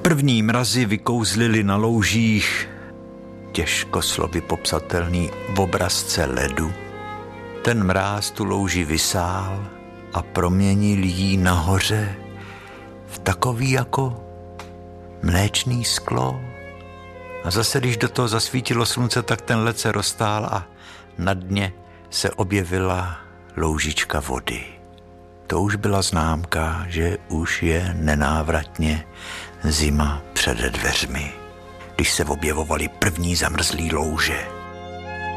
První mrazy vykouzlily na loužích těžko slovy popsatelný v obrazce ledu. Ten mráz tu louži vysál a proměnil jí nahoře v takový jako mléčný sklo. A zase, když do toho zasvítilo slunce, tak ten led se roztál a na dně se objevila loužička vody. To už byla známka, že už je nenávratně zima před dveřmi, když se objevovaly první zamrzlý louže.